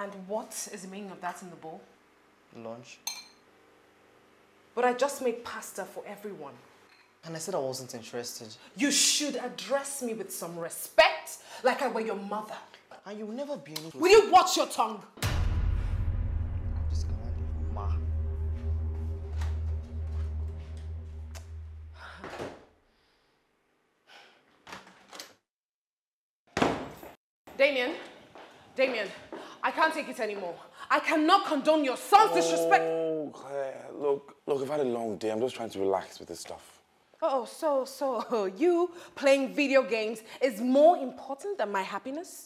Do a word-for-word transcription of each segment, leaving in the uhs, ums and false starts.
And what is the meaning of that in the bowl? Lunch. But I just made pasta for everyone. And I said I wasn't interested. You should address me with some respect, like I were your mother. And you'll never be any... Will you watch your tongue? I'm just gonna leave, Ma. Damien, Damien, I can't take it anymore. I cannot condone your son's disrespect. Oh, Claire, look, look, I've had a long day. I'm just trying to relax with this stuff. Oh, so, so you playing video games is more important than my happiness?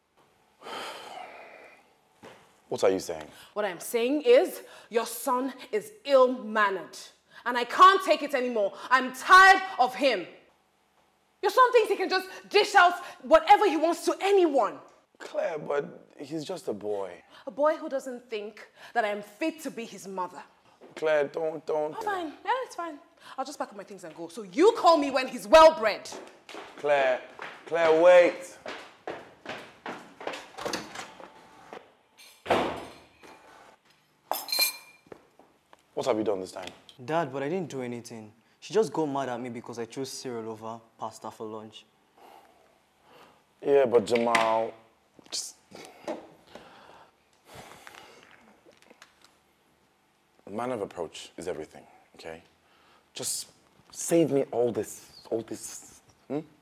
What are you saying? What I'm saying is your son is ill-mannered. And I can't take it anymore. I'm tired of him. Your son thinks he can just dish out whatever he wants to anyone. Claire, but he's just a boy. A boy who doesn't think that I am fit to be his mother. Claire, don't, don't. Oh, fine. Yeah, it's fine. I'll just pack up my things and go. So you call me when he's well-bred. Claire, Claire, wait. What have you done this time? Dad, but I didn't do anything. She just got mad at me because I chose cereal over pasta for lunch. Yeah, but Jamal, just... The manner of approach is everything, okay? Just save me all this, all this, hmm?